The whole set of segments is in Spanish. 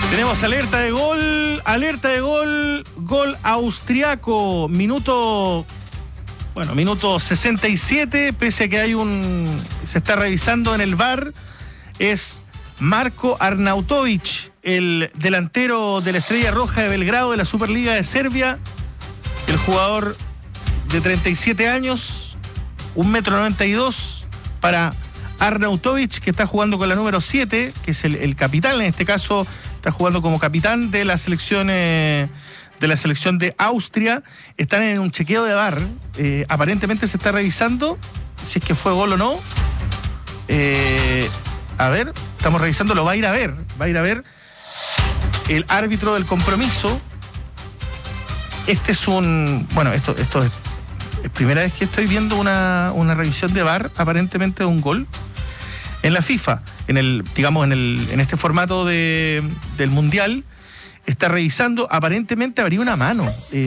Tenemos alerta de gol, gol austriaco, minuto 67, pese a que se está revisando en el VAR, es Marko Arnautović, el delantero de la Estrella Roja de Belgrado de la Superliga de Serbia, el jugador de 37 años, 1,92 m para Arnautović, que está jugando con la número 7, que es el capitán, en este caso está jugando como capitán de la selección de Austria. Están en un chequeo de VAR, aparentemente se está revisando si es que fue gol o no. A ver, estamos revisando, va a ir a ver el árbitro del compromiso. Esto es primera vez que estoy viendo una revisión de VAR, aparentemente de un gol. En la FIFA, en este formato del Mundial, está revisando, aparentemente habría una mano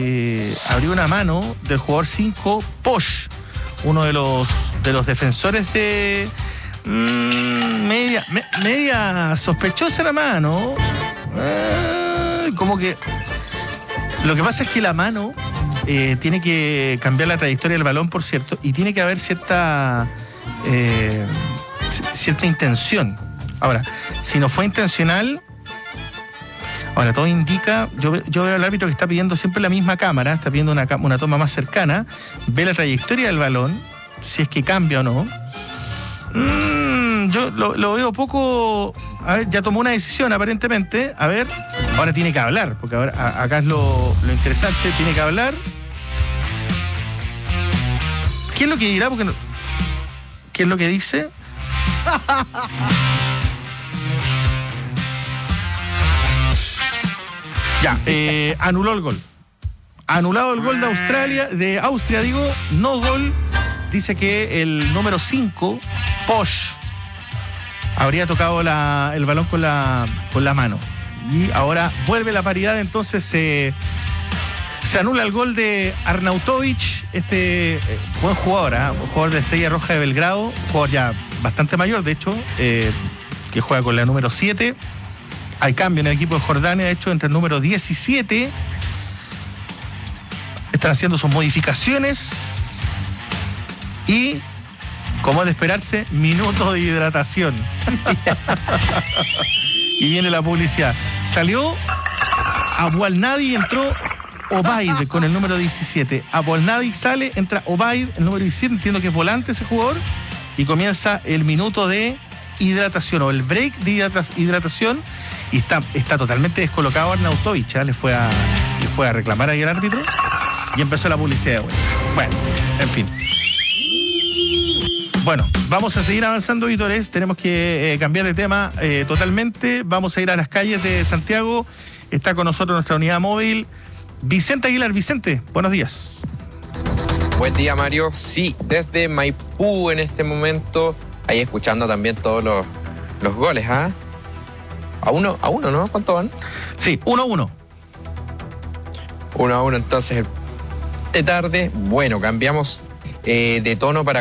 del jugador 5, Posch, uno de los defensores de media sospechosa la mano. Como que lo que pasa es que la mano tiene que cambiar la trayectoria del balón, por cierto, y tiene que haber cierta intención. Ahora, si no fue intencional, ahora todo indica, yo veo al árbitro que está pidiendo siempre la misma cámara, está pidiendo una toma más cercana, ve la trayectoria del balón, si es que cambia o no. Yo lo veo poco. A ver, ya tomó una decisión aparentemente. A ver, ahora tiene que hablar, porque ahora acá es lo interesante, tiene que hablar. ¿Qué es lo que dirá? ¿Qué es lo que dice? Ya, anuló el gol. Anulado el gol de Austria, no gol. Dice que el número 5, Posch, habría tocado el balón con la mano. Y ahora vuelve la paridad, entonces se anula el gol de Arnautović, buen jugador, un jugador de Estrella Roja de Belgrado, jugador ya bastante mayor, de hecho, que juega con la número 7. Hay cambio en el equipo de Jordania, de hecho, entre el número 17. Están haciendo sus modificaciones. Y, como es de esperarse, minutos de hidratación. Y viene la publicidad. Salió Abualnadi y entró Obaid con el número 17. Abualnadi sale, entra Obaid, el número 17. Entiendo que es volante ese jugador. Y comienza el minuto de hidratación o el break de hidratación. Y está totalmente descolocado Arnautović. Le fue a reclamar ahí al árbitro. Y empezó la publicidad. Bueno, en fin. Bueno, vamos a seguir avanzando, Vítores. Tenemos que cambiar de tema totalmente. Vamos a ir a las calles de Santiago. Está con nosotros nuestra unidad móvil, Vicente Aguilar. Vicente, buenos días. Buen día, Mario. Sí, desde Maipú en este momento. Ahí escuchando también todos los goles, ¿ah? A uno, ¿no? ¿Cuánto van? Sí, 1-1. 1-1, entonces, de tarde. Bueno, cambiamos de tono para